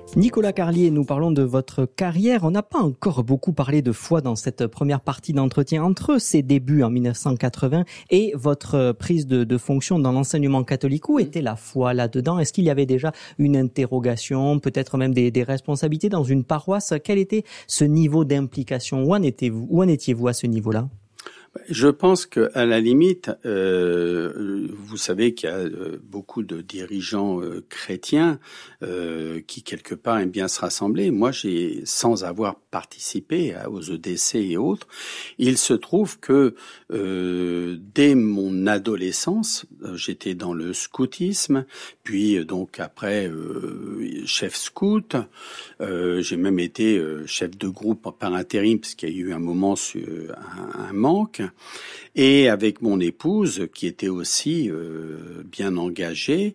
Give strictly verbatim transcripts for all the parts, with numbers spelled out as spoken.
Nicolas Carlier, nous parlons de votre carrière. On n'a pas encore beaucoup parlé de foi dans cette première partie d'entretien entre ses débuts en dix-neuf cent quatre-vingts et votre prise de, de fonction dans l'enseignement catholique. Où était la foi là-dedans? Est-ce qu'il y avait déjà une interrogation, peut-être même des, des responsabilités dans une paroisse? Quel était ce niveau d'implication? Où en étiez-vous, où en étiez-vous à ce niveau-là? Je pense qu'à la limite, euh, vous savez qu'il y a euh, beaucoup de dirigeants euh, chrétiens euh, qui quelque part aiment bien se rassembler. Moi, j'ai, sans avoir participé à, aux E D C et autres, il se trouve que euh, dès mon adolescence, j'étais dans le scoutisme, puis donc après euh, chef scout. Euh, j'ai même été euh, chef de groupe par intérim parce qu'il y a eu un moment sur un, un manque. Et avec mon épouse, qui était aussi euh, bien engagée,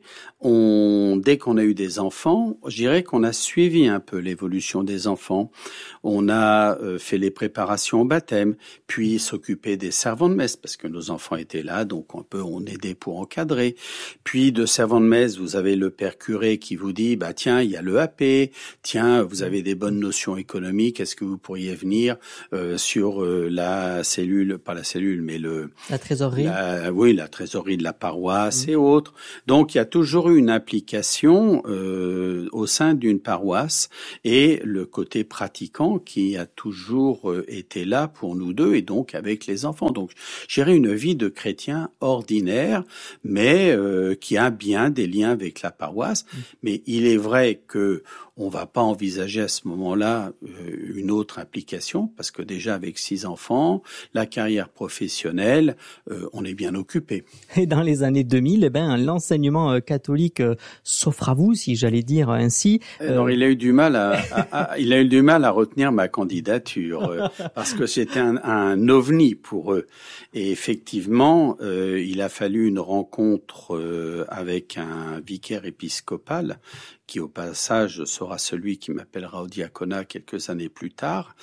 on, dès qu'on a eu des enfants, je dirais qu'on a suivi un peu l'évolution des enfants. On a euh, fait les préparations au baptême, puis s'occuper des servants de messe, parce que nos enfants étaient là, donc un peu on aidait pour encadrer. Puis de servants de messe, vous avez le père curé qui vous dit, bah tiens, il y a le A P, tiens, vous avez des bonnes notions économiques, est-ce que vous pourriez venir euh, sur euh, la cellule, pas la cellule, mais le la trésorerie. La, oui, la trésorerie de la paroisse mmh. et autres. Donc, il y a toujours eu une implication euh, au sein d'une paroisse et le côté pratiquant qui a toujours euh, été là pour nous deux et donc avec les enfants. Donc, j'ai une vie de chrétien ordinaire, mais euh, qui a bien des liens avec la paroisse. Mmh. Mais il est vrai que on va pas envisager à ce moment-là euh, une autre implication parce que déjà avec six enfants, la carrière professionnelle, euh, on est bien occupé. Et dans les années deux mille, eh ben l'enseignement euh, catholique euh, s'offre à vous, si j'allais dire ainsi. Alors euh... il a eu du mal à, à, à il a eu du mal à retenir ma candidature euh, parce que c'était un, un ovni pour eux. Et effectivement, euh, il a fallu une rencontre euh, avec un vicaire épiscopal qui au passage sera celui qui m'appellera au diaconat quelques années plus tard,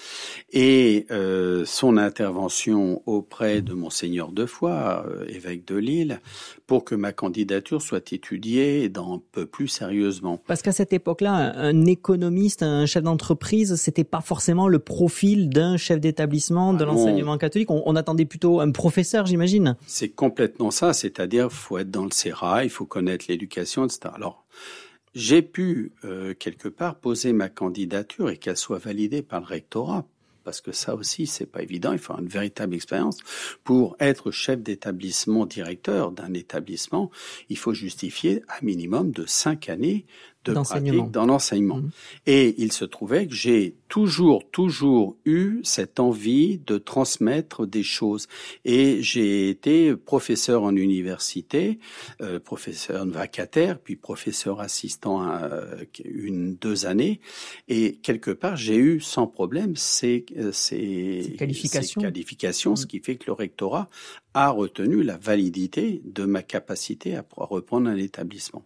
et euh, son intervention auprès de Monseigneur Defoy, euh, évêque de Lille, pour que ma candidature soit étudiée d'un peu plus sérieusement. Parce qu'à cette époque-là, un économiste, un chef d'entreprise, c'était pas forcément le profil d'un chef d'établissement de ah l'enseignement catholique. On, on attendait plutôt un professeur, j'imagine. C'est complètement ça, c'est-à-dire faut être dans le sérail, il faut connaître l'éducation, et cetera. Alors, j'ai pu, euh, quelque part, poser ma candidature et qu'elle soit validée par le rectorat. Parce que ça aussi, c'est pas évident. Il faut une véritable expérience. Pour être chef d'établissement, directeur d'un établissement, il faut justifier un minimum de cinq années de pratique dans l'enseignement. Mmh. Et il se trouvait que j'ai toujours, toujours eu cette envie de transmettre des choses. Et j'ai été professeur en université, euh, professeur vacataire, puis professeur assistant à, euh, une, deux années. Et quelque part, j'ai eu sans problème ces, ces, ces qualifications, ces qualifications mmh. ce qui fait que le rectorat a retenu la validité de ma capacité à reprendre un établissement.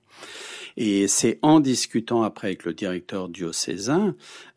Et c'est en discutant après avec le directeur diocésain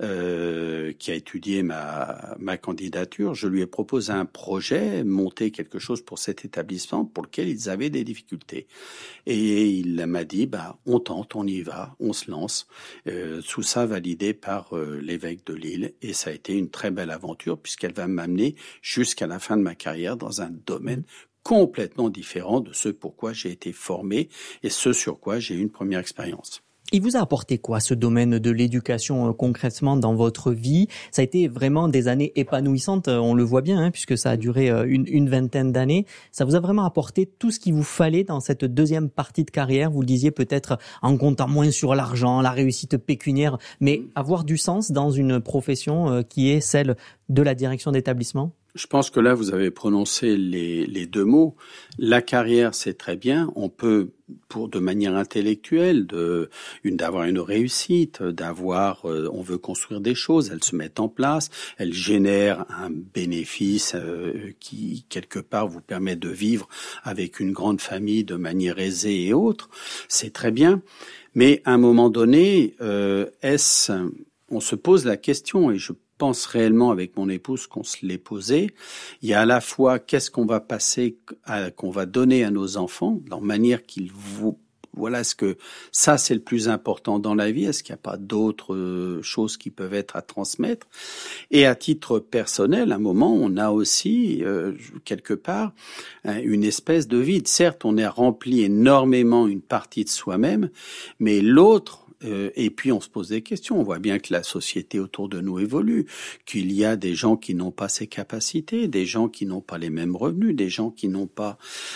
euh, qui a étudié ma, ma candidature, je lui ai proposé un projet, monter quelque chose pour cet établissement pour lequel ils avaient des difficultés. Et il m'a dit, bah, on tente, on y va, on se lance. Euh, tout ça validé par euh, l'évêque de Lille. Et ça a été une très belle aventure puisqu'elle va m'amener jusqu'à la fin de ma carrière dans un domaine complètement différent de ce pour quoi j'ai été formé et ce sur quoi j'ai eu une première expérience. Il vous a apporté quoi, ce domaine de l'éducation, euh, concrètement, dans votre vie? Ça a été vraiment des années épanouissantes, euh, on le voit bien, hein, puisque ça a duré euh, une, une vingtaine d'années. Ça vous a vraiment apporté tout ce qu'il vous fallait dans cette deuxième partie de carrière? Vous le disiez peut-être en comptant moins sur l'argent, la réussite pécuniaire, mais avoir du sens dans une profession euh, qui est celle de la direction d'établissement? Je pense que là, vous avez prononcé les, les deux mots. La carrière, c'est très bien. On peut, pour de manière intellectuelle, de, une, d'avoir une réussite, d'avoir, euh, on veut construire des choses, elles se mettent en place, elles génèrent un bénéfice euh, qui, quelque part, vous permet de vivre avec une grande famille de manière aisée et autres. C'est très bien. Mais à un moment donné, euh, est-ce, on se pose la question, et je pense réellement avec mon épouse qu'on se l'est posé. Il y a à la fois qu'est-ce qu'on va passer, à, qu'on va donner à nos enfants, de leur manière qu'ils vont voilà ce que ça c'est le plus important dans la vie. Est-ce qu'il n'y a pas d'autres euh, choses qui peuvent être à transmettre? Et à titre personnel, à un moment, on a aussi euh, quelque part hein, une espèce de vide. Certes, on a rempli énormément une partie de soi-même, mais l'autre. Euh, et puis on se pose des questions. On voit bien que la société autour de nous évolue, qu'il y a des gens qui n'ont pas ces capacités, des gens qui n'ont pas les mêmes revenus, des gens qui n'ont pas,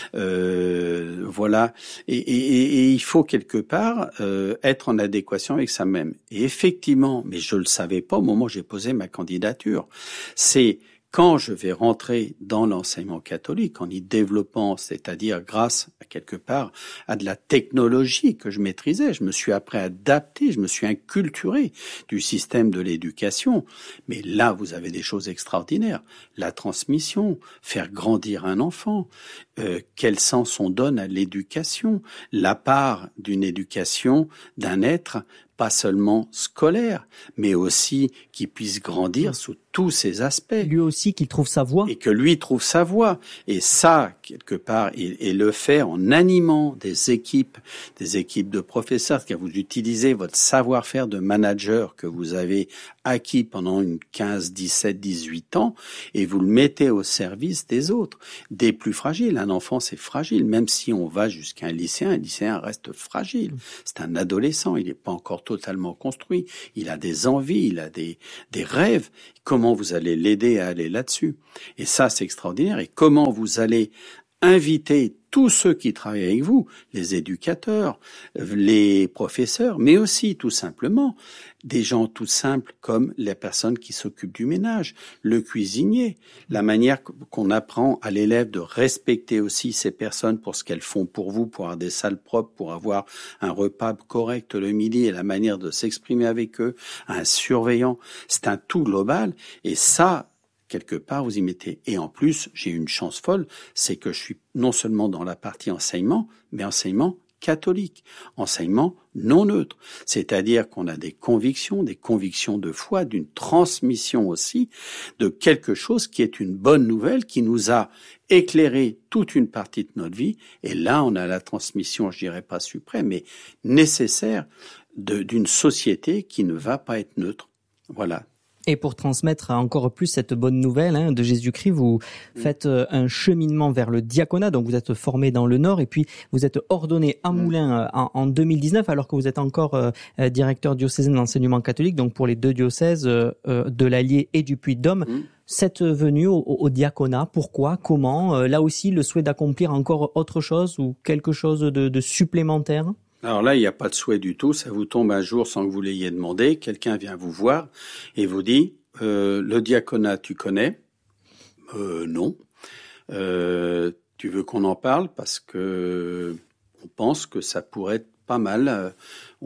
euh, voilà. Et, et, et il faut quelque part euh, être en adéquation avec ça même. Et effectivement, mais je le savais pas au moment où j'ai posé ma candidature, c'est quand je vais rentrer dans l'enseignement catholique, en y développant, c'est-à-dire grâce à quelque part à de la technologie que je maîtrisais, je me suis après adapté, je me suis inculturé du système de l'éducation. Mais là, vous avez des choses extraordinaires. La transmission, faire grandir un enfant, euh, quel sens on donne à l'éducation, la part d'une éducation d'un être pas seulement scolaire, mais aussi qui puisse grandir sous tous ses aspects. Lui aussi, qu'il trouve sa voie. Et que lui trouve sa voie. Et ça, quelque part, et, et le faire en animant des équipes, des équipes de professeurs, c'est-à-dire vous utilisez votre savoir-faire de manager que vous avez acquis pendant une quinze, dix-sept, dix-huit ans, et vous le mettez au service des autres, des plus fragiles. Un enfant, c'est fragile, même si on va jusqu'à un lycéen, un lycéen reste fragile. C'est un adolescent, il n'est pas encore totalement construit, il a des envies, il a des, des rêves. Comment vous allez l'aider à aller là-dessus? Et ça, c'est extraordinaire. Et comment vous allez inviter tous ceux qui travaillent avec vous, les éducateurs, les professeurs, mais aussi tout simplement des gens tout simples comme les personnes qui s'occupent du ménage, le cuisinier, la manière qu'on apprend à l'élève de respecter aussi ces personnes pour ce qu'elles font pour vous, pour avoir des salles propres, pour avoir un repas correct le midi et la manière de s'exprimer avec eux, un surveillant, c'est un tout global et ça, quelque part, vous y mettez. Et en plus, j'ai une chance folle, c'est que je suis non seulement dans la partie enseignement, mais enseignement catholique, enseignement non neutre. C'est-à-dire qu'on a des convictions, des convictions de foi, d'une transmission aussi, de quelque chose qui est une bonne nouvelle, qui nous a éclairé toute une partie de notre vie. Et là, on a la transmission, je dirais pas suprême, mais nécessaire de, d'une société qui ne va pas être neutre. Voilà. Et pour transmettre encore plus cette bonne nouvelle hein, de Jésus-Christ, vous faites un cheminement vers le diaconat. Donc vous êtes formé dans le Nord et puis vous êtes ordonné à Moulins en, en deux mille dix-neuf alors que vous êtes encore euh, directeur diocésain de l'enseignement catholique, donc pour les deux diocèses euh, de l'Allier et du Puy-de-Dôme. Mmh. Cette venue au, au diaconat, pourquoi, comment euh, là aussi le souhait d'accomplir encore autre chose ou quelque chose de, de supplémentaire? Alors là, il n'y a pas de souhait du tout. Ça vous tombe un jour sans que vous l'ayez demandé. Quelqu'un vient vous voir et vous dit euh, « Le diaconat, tu connais ?» euh, Non. Euh, « Tu veux qu'on en parle ?» Parce que on pense que ça pourrait être pas mal.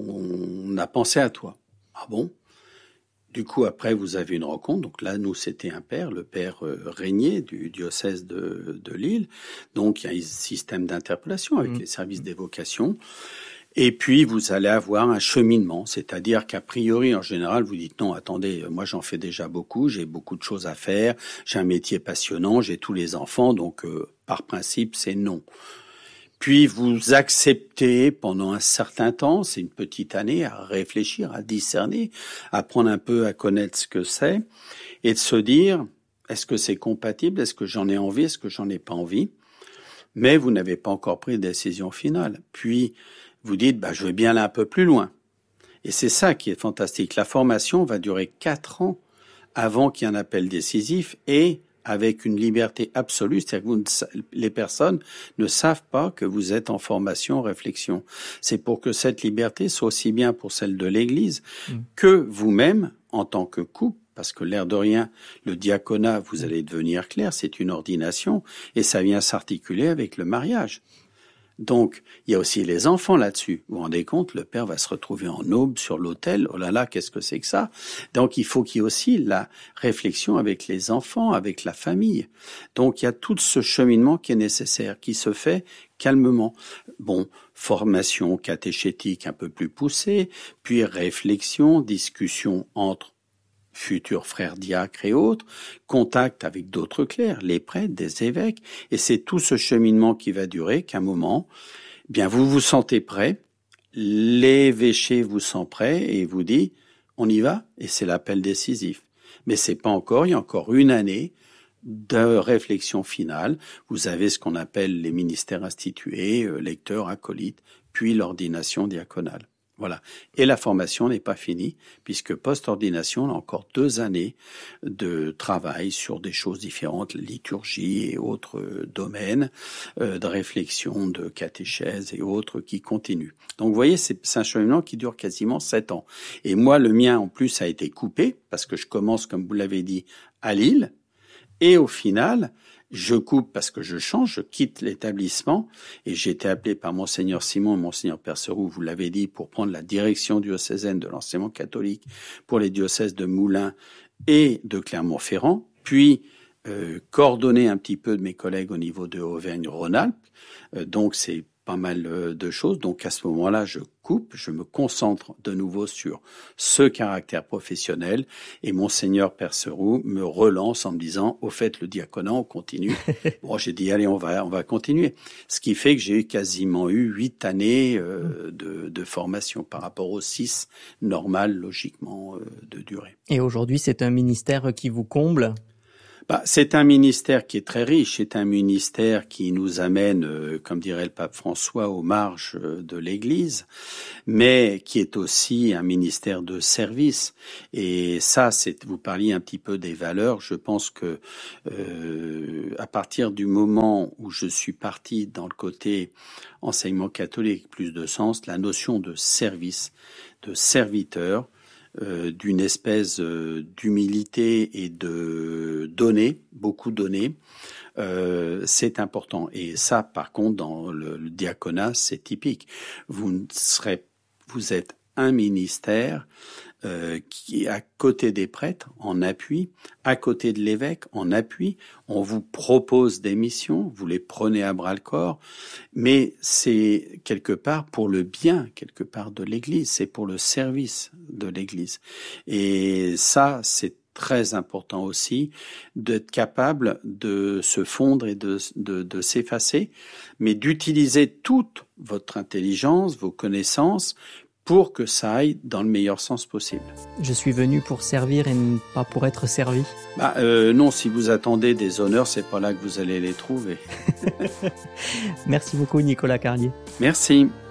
On a pensé à toi. Ah bon ? Du coup, après, vous avez une rencontre. Donc là, nous, c'était un père, le père euh, Régnier du diocèse de, de Lille. Donc, il y a un système d'interpellation avec mmh. les services d'évocation. Et puis, vous allez avoir un cheminement, c'est-à-dire qu'a priori, en général, vous dites non, attendez, moi j'en fais déjà beaucoup, j'ai beaucoup de choses à faire, j'ai un métier passionnant, j'ai tous les enfants, donc euh, par principe, c'est non. Puis, vous acceptez pendant un certain temps, c'est une petite année, à réfléchir, à discerner, à apprendre un peu à connaître ce que c'est, et de se dire, est-ce que c'est compatible, est-ce que j'en ai envie, est-ce que j'en ai pas envie? Mais vous n'avez pas encore pris de décision finale. Puis, vous dites, bah, je veux bien aller un peu plus loin. Et c'est ça qui est fantastique. La formation va durer quatre ans avant qu'il y ait un appel décisif et avec une liberté absolue. C'est-à-dire que vous, les personnes ne savent pas que vous êtes en formation, en réflexion. C'est pour que cette liberté soit aussi bien pour celle de l'Église mmh. que vous-même, en tant que couple, parce que l'air de rien, le diaconat, vous allez devenir clair, c'est une ordination et ça vient s'articuler avec le mariage. Donc, il y a aussi les enfants là-dessus. Vous vous rendez compte, le père va se retrouver en aube sur l'autel. Oh là là, qu'est-ce que c'est que ça? Donc, il faut qu'il y ait aussi la réflexion avec les enfants, avec la famille. Donc, il y a tout ce cheminement qui est nécessaire, qui se fait calmement. Bon, formation catéchétique un peu plus poussée, puis réflexion, discussion entre futurs frères diacres et autres, contact avec d'autres clercs, les prêtres, des évêques, et c'est tout ce cheminement qui va durer qu'à un moment, bien vous vous sentez prêt, l'évêché vous sent prêt et vous dit on y va, et c'est l'appel décisif. Mais c'est pas encore, il y a encore une année de réflexion finale. Vous avez ce qu'on appelle les ministères institués, euh, lecteurs, acolytes, puis l'ordination diaconale. Voilà. Et la formation n'est pas finie, puisque post-ordination, on a encore deux années de travail sur des choses différentes, liturgie et autres domaines, euh, de réflexion, de catéchèse et autres qui continuent. Donc, vous voyez, c'est, c'est un cheminement qui dure quasiment sept ans. Et moi, le mien, en plus, a été coupé, parce que je commence, comme vous l'avez dit, à Lille, et au final, je coupe parce que je change, je quitte l'établissement et j'ai été appelé par Monseigneur Simon et Monseigneur Perceroux, vous l'avez dit, pour prendre la direction diocésaine de l'enseignement catholique pour les diocèses de Moulins et de Clermont-Ferrand, puis euh, coordonner un petit peu de mes collègues au niveau de Auvergne-Rhône-Alpes. Euh, donc c'est pas mal de choses. Donc à ce moment-là, je coupe, je me concentre de nouveau sur ce caractère professionnel et Monseigneur Perceroux me relance en me disant au fait le diaconat on continue. Bon, j'ai dit allez on va on va continuer. Ce qui fait que j'ai quasiment eu huit années euh, de, de formation par rapport aux six normales logiquement euh, de durée. Et aujourd'hui, c'est un ministère qui vous comble? Bah, c'est un ministère qui est très riche, c'est un ministère qui nous amène, euh, comme dirait le pape François, aux marges euh, de l'Église, mais qui est aussi un ministère de service. Et ça, c'est, vous parliez un petit peu des valeurs. Je pense que euh, à partir du moment où je suis parti dans le côté enseignement catholique, plus de sens, la notion de service, de serviteur, Euh, d'une espèce euh, d'humilité et de donner, beaucoup donner, euh, c'est important. Et ça, par contre, dans le, le diaconat, c'est typique. Vous ne serez, vous êtes un ministère euh, qui est à côté des prêtres, en appui, à côté de l'évêque, en appui. On vous propose des missions, vous les prenez à bras-le-corps, mais c'est quelque part pour le bien, quelque part de l'Église, c'est pour le service de l'Église. Et ça, c'est très important aussi d'être capable de se fondre et de, de, de s'effacer, mais d'utiliser toute votre intelligence, vos connaissances, pour que ça aille dans le meilleur sens possible. Je suis venu pour servir et pas pour être servi. Bah, euh, non, si vous attendez des honneurs, c'est pas là que vous allez les trouver. Merci beaucoup, Nicolas Carlier. Merci.